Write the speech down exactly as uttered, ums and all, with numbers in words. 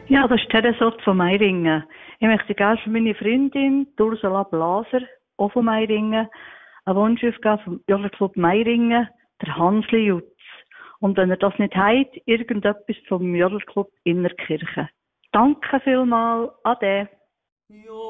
Ja, das ist Teresort von Meiringen. Ich möchte gerne für meine Freundin, die Ursula Blaser, auch von Meiringen, einen Wunsch aufgeben vom Jollerclub Meiringen, der Hansli Jutz. Und wenn ihr das nicht habt, irgendetwas vom Jollerclub Innerkirchen. Danke vielmals. Ade.